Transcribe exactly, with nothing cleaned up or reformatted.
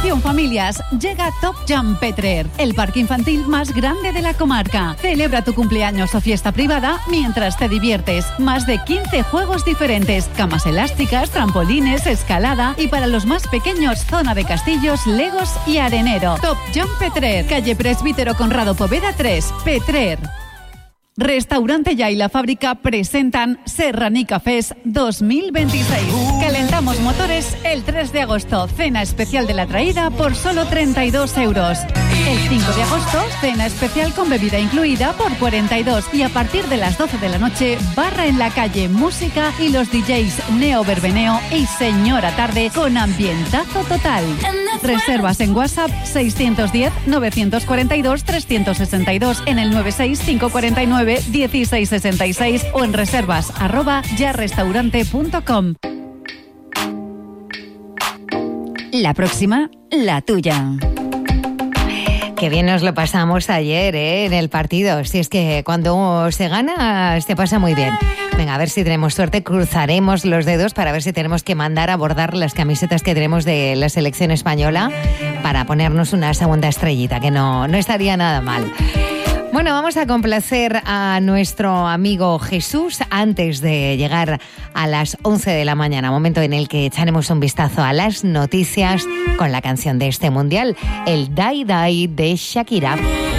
Atención familias, llega Top Jump Petrer, el parque infantil más grande de la comarca. Celebra tu cumpleaños o fiesta privada mientras te diviertes. Más de quince juegos diferentes, camas elásticas, trampolines, escalada y para los más pequeños zona de castillos, legos y arenero. Top Jump Petrer, calle Presbítero Conrado Poveda tres, Petrer. Restaurante Ya y La Fábrica presentan Serranica Fest dos mil veintiséis. Calentamos motores el tres de agosto. Cena especial de la traída por solo treinta y dos euros. El cinco de agosto, cena especial con bebida incluida por cuarenta y dos. Y a partir de las doce de la noche, barra en la calle, música y los D Js Neo Verbeneo y Señora Tarde con ambientazo total. Reservas en WhatsApp seiscientos diez, novecientos cuarenta y dos, trescientos sesenta y dos, en el noventa y seis, cinco cuarenta y nueve, dieciséis sesenta y seis o en reservas arroba yarrestaurante punto com. La próxima, la tuya. Qué bien nos lo pasamos ayer, ¿eh? En el partido. Si es que cuando se gana, se pasa muy bien. Venga, a ver si tenemos suerte, cruzaremos los dedos para ver si tenemos que mandar a bordar las camisetas que tenemos de la selección española para ponernos una segunda estrellita, que no, no estaría nada mal. Bueno, vamos a complacer a nuestro amigo Jesús antes de llegar a las once de la mañana, momento en el que echaremos un vistazo a las noticias con la canción de este mundial, el Die Die de Shakira.